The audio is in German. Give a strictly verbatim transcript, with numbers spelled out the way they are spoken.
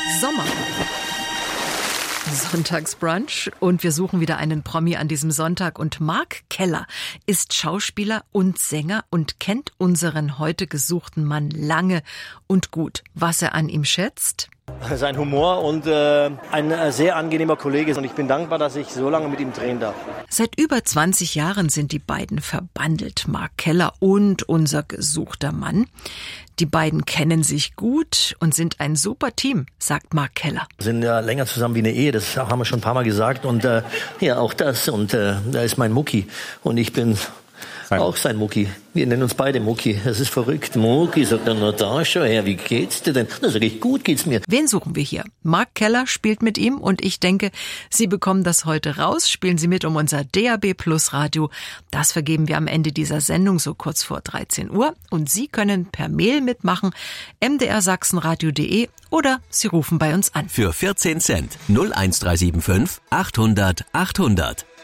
Sommer. Sonntagsbrunch und wir suchen wieder einen Promi an diesem Sonntag und Mark Keller ist Schauspieler und Sänger und kennt unseren heute gesuchten Mann lange und gut. Was er an ihm schätzt? Sein Humor und äh, ein äh, sehr angenehmer Kollege und ich bin dankbar, dass ich so lange mit ihm drehen darf. Seit über zwanzig Jahren sind die beiden verbandelt, Mark Keller und unser gesuchter Mann. Die beiden kennen sich gut und sind ein super Team, sagt Mark Keller. Wir sind ja länger zusammen wie eine Ehe, das haben wir schon ein paar Mal gesagt und äh, ja auch das und äh, da ist mein Mucki und ich bin Sein. auch sein Mucki. Wir nennen uns beide Mucki. Das ist verrückt. Mucki, sagt dann Natascha, her, wie geht's dir denn? Da sag ich, gut geht's mir. Wen suchen wir hier? Mark Keller spielt mit ihm und ich denke, Sie bekommen das heute raus. Spielen Sie mit um unser D A B Plus Radio. Das vergeben wir am Ende dieser Sendung so kurz vor dreizehn Uhr. Und Sie können per Mail mitmachen, m d r sachsenradio punkt d e oder Sie rufen bei uns an. Für vierzehn Cent null eins drei sieben fünf achthundert achthundert.